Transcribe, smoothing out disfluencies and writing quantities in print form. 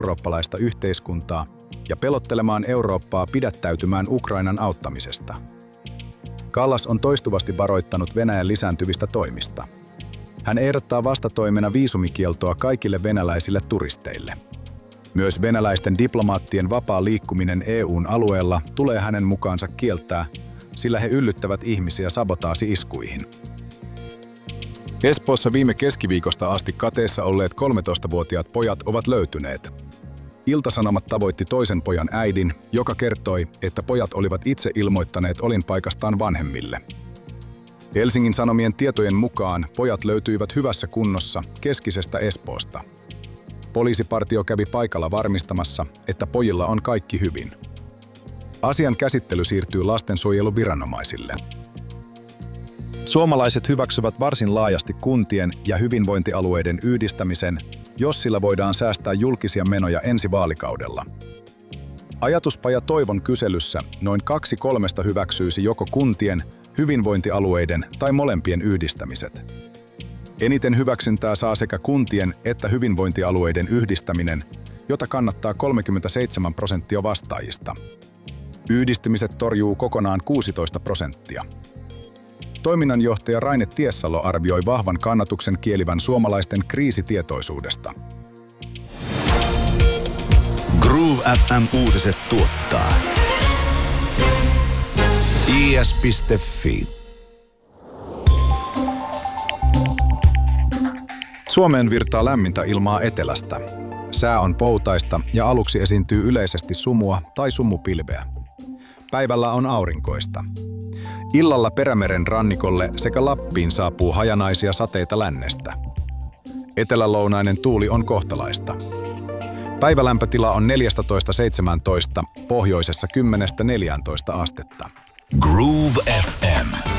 eurooppalaista yhteiskuntaa ja pelottelemaan Eurooppaa pidättäytymään Ukrainan auttamisesta. Kallas on toistuvasti varoittanut Venäjän lisääntyvistä toimista. Hän ehdottaa vastatoimena viisumikieltoa kaikille venäläisille turisteille. Myös venäläisten diplomaattien vapaa liikkuminen EU:n alueella tulee hänen mukaansa kieltää, sillä he yllyttävät ihmisiä sabotaasi-iskuihin. Espoossa viime keskiviikosta asti kateessa olleet 13-vuotiaat pojat ovat löytyneet. Ilta-Sanomat tavoitti toisen pojan äidin, joka kertoi, että pojat olivat itse ilmoittaneet olinpaikastaan vanhemmille. Helsingin Sanomien tietojen mukaan pojat löytyivät hyvässä kunnossa keskisestä Espoosta. Poliisipartio kävi paikalla varmistamassa, että pojilla on kaikki hyvin. Asian käsittely siirtyy lastensuojeluviranomaisille. Suomalaiset hyväksyvät varsin laajasti kuntien ja hyvinvointialueiden yhdistämisen, jos sillä voidaan säästää julkisia menoja ensi vaalikaudella. Ajatuspaja Toivon kyselyssä noin 2/3 hyväksyisi joko kuntien, hyvinvointialueiden tai molempien yhdistämiset. Eniten hyväksyntää saa sekä kuntien että hyvinvointialueiden yhdistäminen, jota kannattaa 37% vastaajista. Yhdistymiset torjuu kokonaan 16%. Toiminnanjohtaja Raine Tiessalo arvioi vahvan kannatuksen kielivän suomalaisten kriisitietoisuudesta. Groove FM uutiset tuottaa is.fi. Suomeen virtaa lämmintä ilmaa etelästä. Sää on poutaista ja aluksi esiintyy yleisesti sumua tai sumupilveä. Päivällä on aurinkoista. Illalla Perämeren rannikolle sekä Lappiin saapuu hajanaisia sateita lännestä. Etelälounainen tuuli on kohtalaista. Päivälämpötila on 14–17, pohjoisessa 10–14 astetta. Groove FM.